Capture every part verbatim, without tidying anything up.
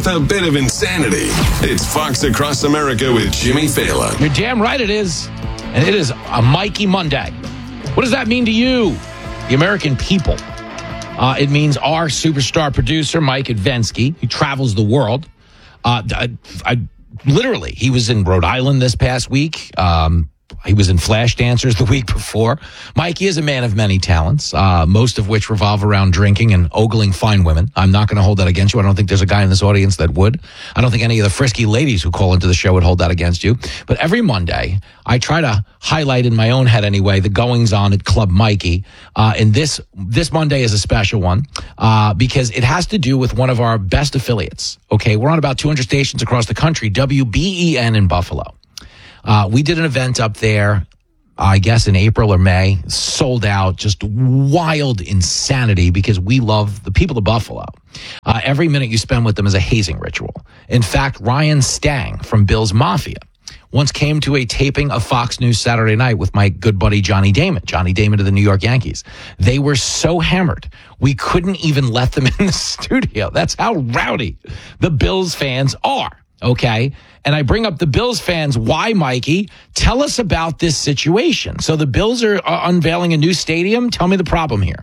with a bit of insanity. It's Fox Across America with Jimmy Fallon. You're damn right it is. And it is a Mikey Monday. What does that mean to you, the American people? Uh, it means our superstar producer, Mike Advensky, he travels the world. Uh, I, I literally, he was in Rhode Island this past week. Um, he was in Flash Dancers the week before. Mikey is a man of many talents, uh, most of which revolve around drinking and ogling fine women. I'm not going to hold that against you. I don't think there's a guy in this audience that would. I don't think any of the frisky ladies who call into the show would hold that against you. But every Monday, I try to highlight in my own head anyway the goings on at Club Mikey. Uh, and this this Monday is a special one uh, because it has to do with one of our best affiliates. Okay, we're on about two hundred stations across the country, W B E N in Buffalo. Uh, we did an event up there, I guess in April or May, sold out, just wild insanity because we love the people of Buffalo. Uh, every minute you spend with them is a hazing ritual. In fact, Ryan Stang from Bill's Mafia once came to a taping of Fox News Saturday Night with my good buddy Johnny Damon, Johnny Damon of the New York Yankees. They were so hammered, we couldn't even let them in the studio. That's how rowdy the Bills fans are. Okay. And I bring up the Bills fans. Why, Mikey? Tell us about this situation. So the Bills are uh, unveiling a new stadium. Tell me the problem here.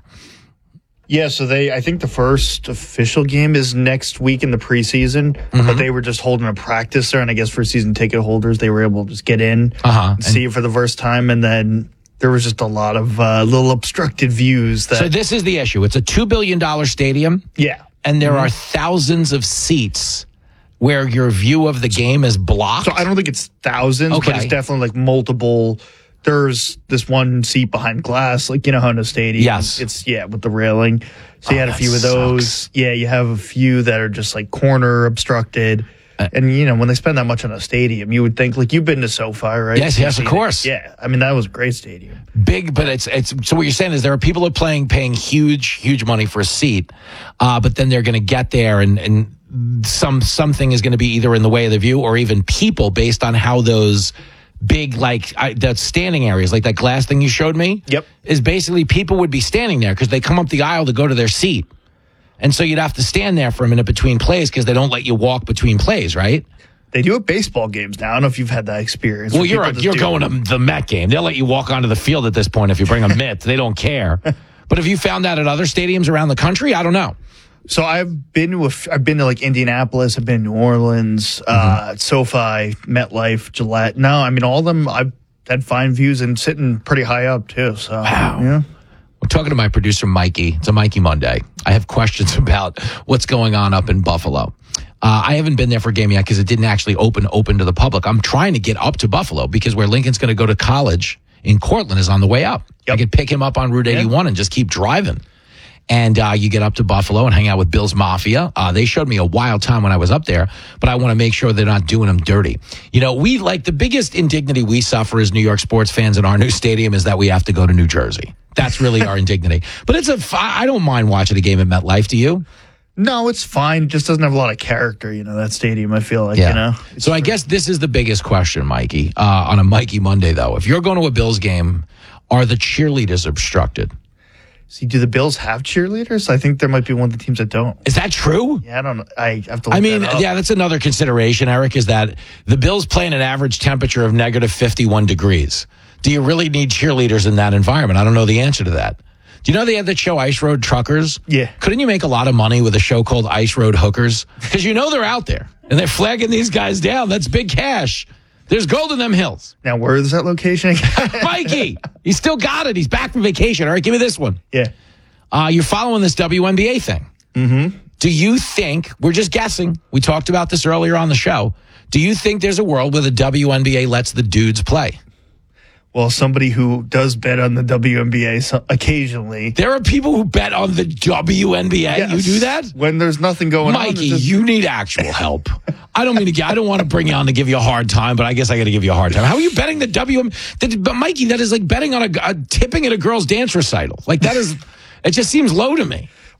Yeah, so they, I think the first official game is next week in the preseason, mm-hmm. but they were just holding a practice there. And I guess for season ticket holders, they were able to just get in uh-huh. and, and see it for the first time. And then there was just a lot of uh, little obstructed views. That, so this is the issue. It's a two billion dollars stadium. Yeah. And there mm-hmm. are thousands of seats where your view of the game is blocked? So I don't think it's thousands, okay. but it's definitely like multiple. There's this one seat behind glass, like, you know, Honda Stadium. Yes. It's, yeah, with the railing. So oh, you had a few of those. Sucks. Yeah, you have a few that are just like corner obstructed. Uh, and, you know, when they spend that much on a stadium, you would think, like, you've been to SoFi, right? Yes, yes, of course. It. Yeah. I mean, that was a great stadium. Big, but it's, it's, so what you're saying is there are people who are playing, paying huge, huge money for a seat, uh, but then they're going to get there and, and, some something is going to be either in the way of the view or even people based on how those big, like, I, that standing areas, like that glass thing you showed me, yep, is basically people would be standing there because they come up the aisle to go to their seat. And so you'd have to stand there for a minute between plays because they don't let you walk between plays, right? They do at baseball games now. I don't know if you've had that experience. Well, you're, you're going to the Met game. They'll let you walk onto the field at this point if you bring a mitt. They don't care. But have you found that at other stadiums around the country? I don't know. So I've been to a, I've been to like Indianapolis, I've been to New Orleans, mm-hmm. uh, SoFi, MetLife, Gillette. No, I mean all of them. I've had fine views and sitting pretty high up too. So wow. Yeah. I'm talking to my producer Mikey. It's a Mikey Monday. I have questions about what's going on up in Buffalo. Uh, I haven't been there for a game yet because it didn't actually open open to the public. I'm trying to get up to Buffalo because where Lincoln's going to go to college in Cortland is on the way up. Yep. I could pick him up on Route eighty-one yeah. and just keep driving. And uh, you get up to Buffalo and hang out with Bill's Mafia. Uh, they showed me a wild time when I was up there, but I want to make sure they're not doing them dirty. You know, we like the biggest indignity we suffer as New York sports fans in our new stadium is that we have to go to New Jersey. That's really our indignity. But it's a, I don't mind watching a game at MetLife. Do you? No, it's fine. It just doesn't have a lot of character, you know, that stadium, I feel like, yeah. you know. So I guess this is the biggest question, Mikey, uh, on a Mikey Monday, though. If you're going to a Bills game, are the cheerleaders obstructed? See, do the Bills have cheerleaders? I think there might be one of the teams that don't. Is that true? Yeah, I don't know. I have to look I mean, that up. yeah, that's another consideration, Eric, is that the Bills play in an average temperature of negative fifty-one degrees. Do you really need cheerleaders in that environment? I don't know the answer to that. Do you know they had that show Ice Road Truckers? Yeah. Couldn't you make a lot of money with a show called Ice Road Hookers? Because you know they're out there, and they're flagging these guys down. That's big cash. There's gold in them hills. Now, where is that location again? Mikey, he's still got it. He's back from vacation. All right, give me this one. Yeah. Uh, you're following this W N B A thing. Mm-hmm. Do you think, we're just guessing, we talked about this earlier on the show, do you think there's a world where the W N B A lets the dudes play? Well, somebody who does bet on the W N B A so occasionally. There are people who bet on the W N B A. Yes. You do that? When there's nothing going Mikey, on. Mikey, just... you need actual help. I don't mean to get, I don't want to bring you on to give you a hard time, but I guess I got to give you a hard time. How are you betting the W N B A? But Mikey, that is like betting on a, a tipping at a girl's dance recital. Like that is, it just seems low to me.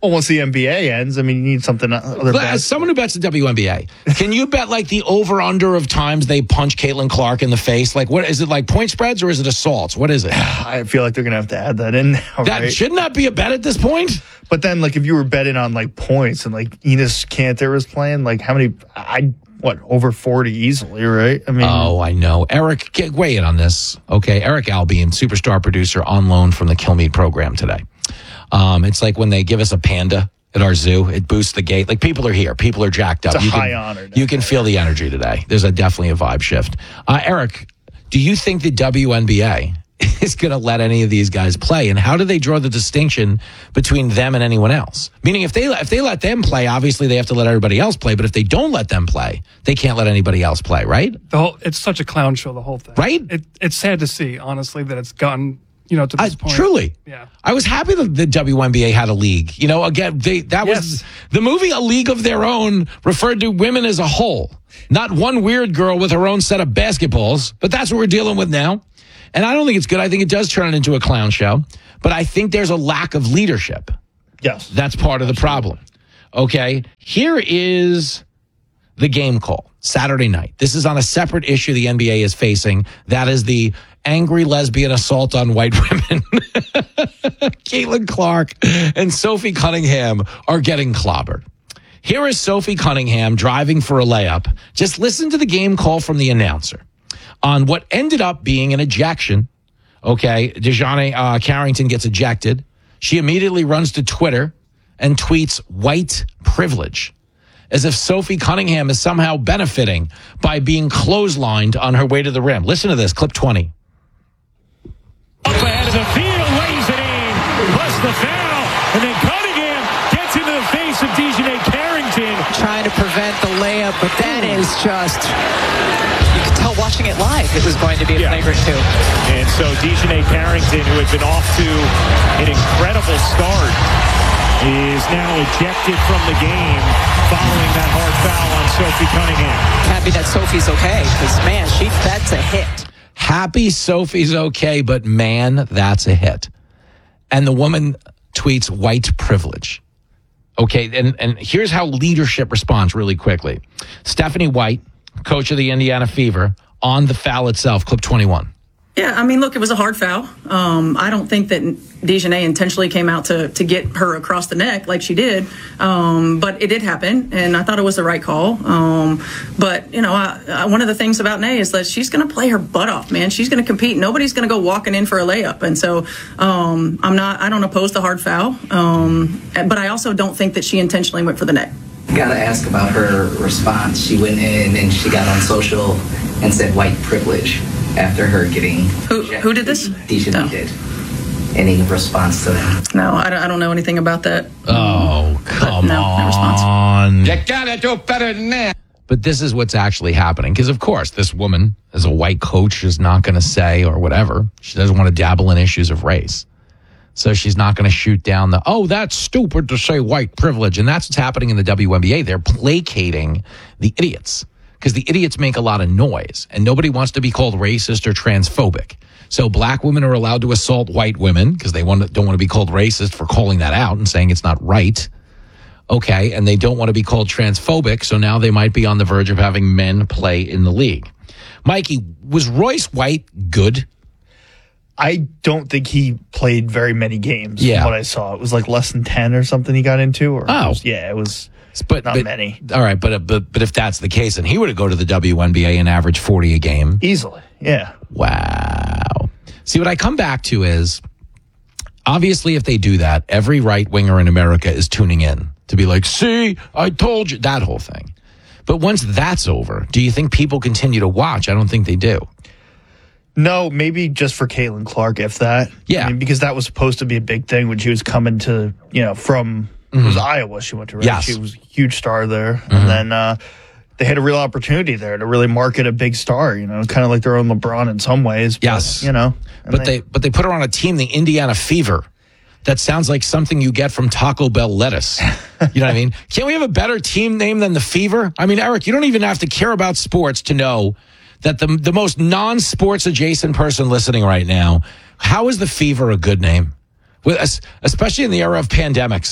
Well, once the N B A ends, I mean, you need something other. As someone who bets the W N B A, can you bet like the over-under of times they punch Caitlin Clark in the face? Like, what is it, like point spreads or is it assaults? What is it? I feel like they're going to have to add that in now, That right? shouldn't that be a bet at this point? But then, like, if you were betting on, like, points and, like, Enes Kanter was playing, like, how many, I, what, over forty easily, right? I mean. Oh, I know. Eric, get, weigh in on this. Okay, Eric Albion, superstar producer on loan from the Kilmeade program today. Um, it's like when they give us a panda at our zoo, it boosts the gate. Like, people are here. People are jacked up. It's a you high can, honor. You can feel the energy today. There's a definitely a vibe shift. Uh, Eric, do you think the W N B A is going to let any of these guys play? And how do they draw the distinction between them and anyone else? Meaning, if they if they let them play, obviously they have to let everybody else play. But if they don't let them play, they can't let anybody else play, right? The whole it's such a clown show, the whole thing. Right? It, it's sad to see, honestly, that it's gotten, you know, to this I, point. Truly. Yeah. I was happy that the W N B A had a league. You know, again, they, that Yes. was the movie A League of Their Own referred to women as a whole. Not one weird girl with her own set of basketballs, but that's what we're dealing with now. And I don't think it's good. I think it does turn it into a clown show. But I think there's a lack of leadership. Yes. That's part of the problem. Okay. Here is the game call Saturday night. This is on a separate issue the N B A is facing. That is the angry lesbian assault on white women. Caitlin Clark and Sophie Cunningham are getting clobbered. Here is Sophie Cunningham driving for a layup. Just listen to the game call from the announcer on what ended up being an ejection. Okay, DeJounte uh, Carrington gets ejected. She immediately runs to Twitter and tweets white privilege, as if Sophie Cunningham is somehow benefiting by being clotheslined on her way to the rim. Listen to this, clip twenty. Up ahead of the field, lays it in, plus the foul, and then Cunningham gets into the face of DeJounte Carrington. Trying to prevent the layup, but that is just, you could tell watching it live it was going to be a Yeah. flagrant two. And so DeJounte Carrington, who had been off to an incredible start, is now ejected from the game following that hard foul on Sophie Cunningham. Happy that Sophie's okay, because man, she that's a hit. Happy Sophie's okay, but man, that's a hit. And the woman tweets white privilege. Okay, and, and here's how leadership responds really quickly. Stephanie White, coach of the Indiana Fever, on the foul itself, clip twenty-one. Yeah, I mean, look, it was a hard foul. Um, I don't think that DeJounte intentionally came out to to get her across the neck like she did, um, but it did happen, and I thought it was the right call. Um, but, you know, I, I, one of the things about Nay is that she's going to play her butt off, man. She's going to compete. Nobody's going to go walking in for a layup, and so um, I'm not. I don't oppose the hard foul, um, but I also don't think that she intentionally went for the neck. Gotta ask about her response. She went in and she got on social and said white privilege after her getting Who who did this? DeJounte No. did. Any response to that? No, I don't, I don't know anything about that. Oh, come no, no response. on. You gotta do better than that. But this is what's actually happening. Because, of course, this woman, as a white coach, is not going to say or whatever. She doesn't want to dabble in issues of race. So she's not going to shoot down the, oh, that's stupid to say white privilege. And that's what's happening in the W N B A. They're placating the idiots because the idiots make a lot of noise and nobody wants to be called racist or transphobic. So black women are allowed to assault white women because they want to, don't want to be called racist for calling that out and saying it's not right. Okay. And they don't want to be called transphobic. So now they might be on the verge of having men play in the league. Mikey, was Royce White good? I don't think he played very many games. Yeah. From what I saw, it was like less than ten or something he got into. Or Oh. it was, yeah, it was But, not but- many. All right, but but but if that's the case, then he would have go to the W N B A and average forty a game. Easily, yeah. Wow. See, what I come back to is, obviously, if they do that, every right winger in America is tuning in to be like, "See, I told you," that whole thing. But once that's over, do you think people continue to watch? I don't think they do. No, maybe just for Caitlin Clark, if that. Yeah. I mean, because that was supposed to be a big thing when she was coming to, you know, from it was Iowa she went to, right? Yes. She was a huge star there. And then uh, they had a real opportunity there to really market a big star, you know, kind of like their own LeBron in some ways. But, Yes. You know. and But they but they put her on a team, the Indiana Fever. That sounds like something you get from Taco Bell lettuce. You know what I mean? Can't we have a better team name than the Fever? I mean, Eric, you don't even have to care about sports to know that the the most non-sports adjacent person listening right now, how is the Fever a good name? With, especially in the era of pandemics.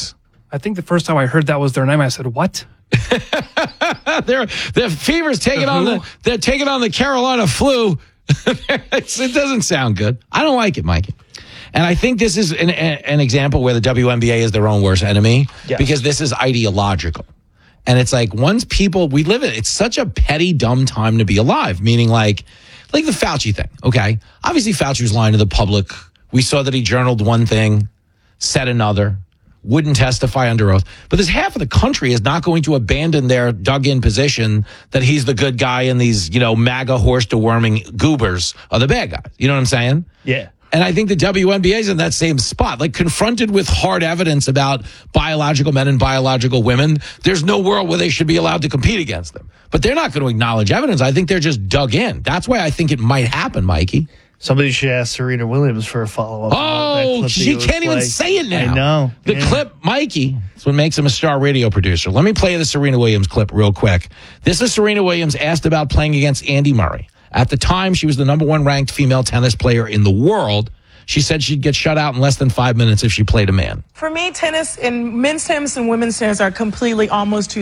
I think the first time I heard that was their name, I said, what? they're, the Fever's taking The on who? the, they're taking on the Carolina Flu. It's, it doesn't sound good. I don't like it, Mikey. And I think this is an, an example where the W N B A is their own worst enemy Yes. because this is ideological. And it's like once people, we live in, it's such a petty, dumb time to be alive, meaning like, like the Fauci thing, okay? Obviously, Fauci was lying to the public. We saw that he journaled one thing, said another, wouldn't testify under oath. But this half of the country is not going to abandon their dug-in position that he's the good guy and these, you know, MAGA horse-deworming goobers are the bad guys. You know what I'm saying? Yeah. And I think the W N B A is in that same spot. Like, confronted with hard evidence about biological men and biological women, there's no world where they should be allowed to compete against them. But they're not going to acknowledge evidence. I think they're just dug in. That's why I think it might happen, Mikey. Somebody should ask Serena Williams for a follow-up. Oh, she can't even say it now. I know. The Yeah. clip, Mikey, is what makes him a star radio producer. Let me play the Serena Williams clip real quick. This is Serena Williams asked about playing against Andy Murray. At the time, she was the number one ranked female tennis player in the world. She said she'd get shut out in less than five minutes if she played a man. For me, tennis and men's tennis and women's tennis are completely almost two